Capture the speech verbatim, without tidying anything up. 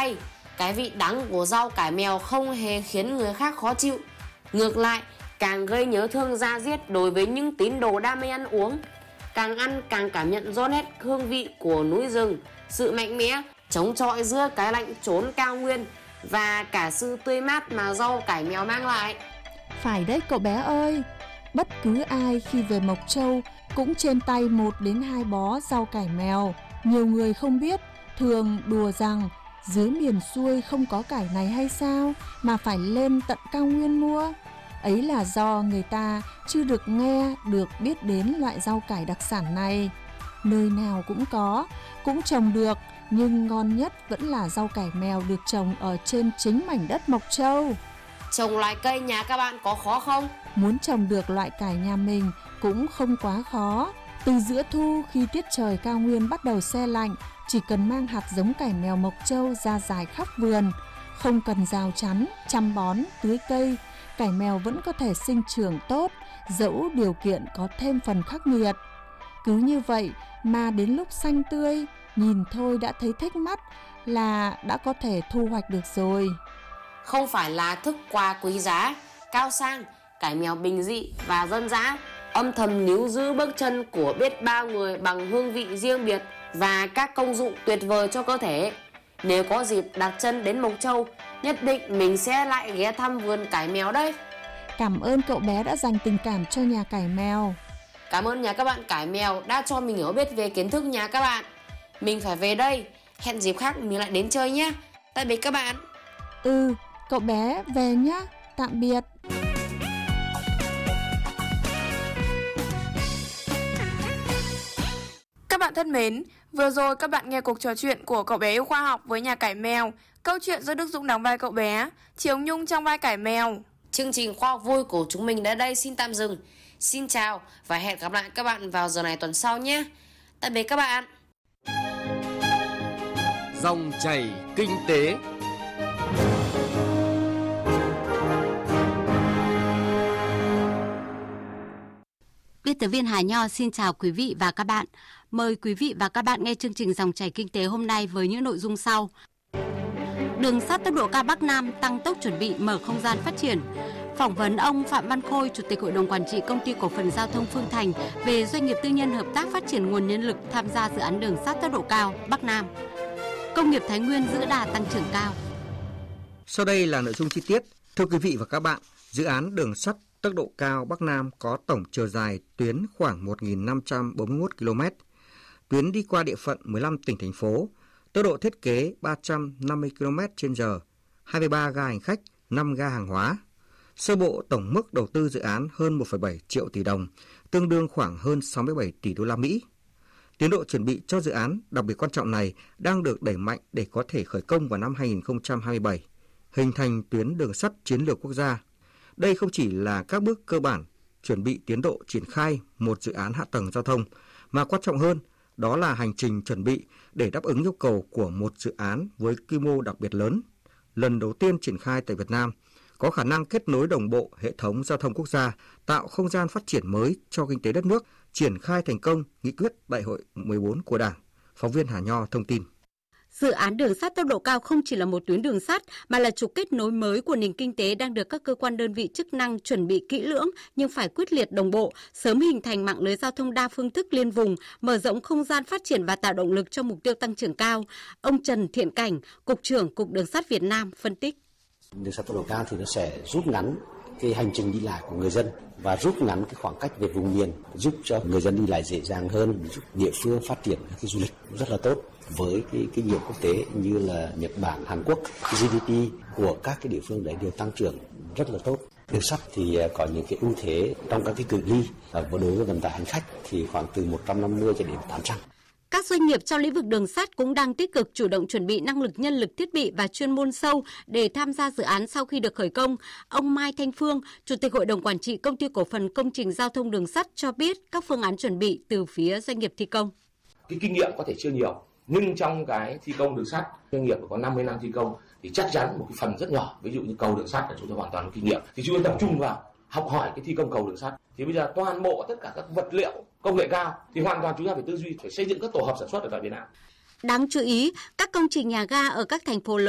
cay, cái vị đắng của rau cải mèo không hề khiến người khác khó chịu. Ngược lại, càng gây nhớ thương da diết đối với những tín đồ đam mê ăn uống. Càng ăn càng cảm nhận rõ nét hương vị của núi rừng, sự mạnh mẽ, chống chọi giữa cái lạnh chốn cao nguyên và cả sự tươi mát mà rau cải mèo mang lại. Phải đấy cậu bé ơi, bất cứ ai khi về Mộc Châu cũng trên tay một đến hai bó rau cải mèo. Nhiều người không biết, thường đùa rằng dưới miền xuôi không có cải này hay sao mà phải lên tận cao nguyên mua. Ấy là do người ta chưa được nghe, được biết đến loại rau cải đặc sản này. Nơi nào cũng có, cũng trồng được, nhưng ngon nhất vẫn là rau cải mèo được trồng ở trên chính mảnh đất Mộc Châu. Trồng loại cây nhà các bạn có khó không? Muốn trồng được loại cải nhà mình cũng không quá khó. Từ giữa thu khi tiết trời cao nguyên bắt đầu se lạnh, chỉ cần mang hạt giống cải mèo Mộc Châu ra rải khắp vườn, không cần rào chắn, chăm bón, tưới cây, cải mèo vẫn có thể sinh trưởng tốt, dẫu điều kiện có thêm phần khắc nghiệt. Cứ như vậy mà đến lúc xanh tươi, nhìn thôi đã thấy thích mắt là đã có thể thu hoạch được rồi. Không phải là thức quà quý giá, cao sang, cải mèo bình dị và dân dã, âm thầm níu giữ bước chân của biết bao người bằng hương vị riêng biệt và các công dụng tuyệt vời cho cơ thể. Nếu có dịp đặt chân đến Mộc Châu, nhất định mình sẽ lại ghé thăm vườn cải mèo đấy. Cảm ơn cậu bé đã dành tình cảm cho nhà cải mèo. Cảm ơn nhà các bạn cải mèo đã cho mình hiểu biết về kiến thức nhà các bạn. Mình phải về đây, hẹn dịp khác mình lại đến chơi nhé. Tạm biệt các bạn. Ừ, cậu bé về nhé. Tạm biệt. Các bạn thân mến, vừa rồi các bạn nghe cuộc trò chuyện của cậu bé yêu khoa học với nhà cải mèo. Câu chuyện do Đức Dũng đóng vai cậu bé, Triều Nhung trong vai cải mèo. Chương trình khoa học vui của chúng mình đến đây xin tạm dừng. Xin chào và hẹn gặp lại các bạn vào giờ này tuần sau nhé. Tạm biệt các bạn. Dòng chảy kinh tế. Biên tập viên Hà Nho xin chào quý vị và các bạn. Mời quý vị và các bạn nghe chương trình Dòng chảy kinh tế hôm nay với những nội dung sau. Đường sắt tốc độ cao Bắc Nam tăng tốc chuẩn bị mở không gian phát triển. Phỏng vấn ông Phạm Văn Khôi, Chủ tịch Hội đồng Quản trị Công ty Cổ phần Giao thông Phương Thành về doanh nghiệp tư nhân hợp tác phát triển nguồn nhân lực tham gia dự án đường sắt tốc độ cao Bắc Nam. Công nghiệp Thái Nguyên giữ đà tăng trưởng cao. Sau đây là nội dung chi tiết. Thưa quý vị và các bạn, dự án đường sắt tốc độ cao Bắc Nam có tổng chiều dài tuyến khoảng một nghìn năm trăm bốn mươi mốt ki lô mét. Tuyến đi qua địa phận mười lăm tỉnh thành phố, tốc độ thiết kế ba trăm năm mươi ki lô mét trên giờ, hai mươi ba ga hành khách, năm ga hàng hóa. Sơ bộ tổng mức đầu tư dự án hơn một phẩy bảy triệu tỷ đồng, tương đương khoảng hơn sáu mươi bảy tỷ đô la Mỹ. Tiến độ chuẩn bị cho dự án đặc biệt quan trọng này đang được đẩy mạnh để có thể khởi công vào năm hai nghìn không trăm hai mươi bảy, hình thành tuyến đường sắt chiến lược quốc gia. Đây không chỉ là các bước cơ bản chuẩn bị tiến độ triển khai một dự án hạ tầng giao thông, mà quan trọng hơn đó là hành trình chuẩn bị để đáp ứng nhu cầu của một dự án với quy mô đặc biệt lớn, lần đầu tiên triển khai tại Việt Nam, có khả năng kết nối đồng bộ hệ thống giao thông quốc gia, tạo không gian phát triển mới cho kinh tế đất nước, triển khai thành công nghị quyết Đại hội mười bốn của Đảng. Phóng viên Hà Nho thông tin. Dự án đường sắt tốc độ cao không chỉ là một tuyến đường sắt mà là trục kết nối mới của nền kinh tế đang được các cơ quan đơn vị chức năng chuẩn bị kỹ lưỡng nhưng phải quyết liệt đồng bộ, sớm hình thành mạng lưới giao thông đa phương thức liên vùng, mở rộng không gian phát triển và tạo động lực cho mục tiêu tăng trưởng cao. Ông Trần Thiện Cảnh, Cục trưởng Cục Đường sắt Việt Nam phân tích. Đường sắt tốc độ cao thì nó sẽ rút ngắn cái hành trình đi lại của người dân và rút ngắn cái khoảng cách về vùng miền, giúp cho người dân đi lại dễ dàng hơn, giúp địa phương phát triển cái du lịch rất là tốt. Với cái kinh nghiệm quốc tế như là Nhật Bản, Hàn Quốc, giê đê pê của các cái địa phương đấy đều tăng trưởng rất là tốt. Đường sắt thì có những cái ưu thế trong các cái cự ly, và đối với vận tải hành khách thì khoảng từ một trăm năm mươi cho đến tám trăm. Các doanh nghiệp trong lĩnh vực đường sắt cũng đang tích cực chủ động chuẩn bị năng lực, nhân lực, thiết bị và chuyên môn sâu để tham gia dự án sau khi được khởi công. Ông Mai Thanh Phương, Chủ tịch Hội đồng Quản trị Công ty Cổ phần Công trình Giao thông Đường sắt cho biết các phương án chuẩn bị từ phía doanh nghiệp thi công. Cái kinh nghiệm có thể chưa nhiều, nhưng trong cái thi công đường sắt, doanh nghiệp có năm mươi năm thi công thì chắc chắn một cái phần rất nhỏ, ví dụ như cầu đường sắt là chúng tôi hoàn toàn có kinh nghiệm, thì chúng tôi tập trung vào học hỏi cái thi công cầu đường sắt. Thì bây giờ toàn bộ tất cả các vật liệu công nghệ cao thì hoàn toàn chúng ta phải tư duy, phải xây dựng các tổ hợp sản xuất ở tại Việt Nam. Đáng chú ý, các công trình nhà ga ở các thành phố lớn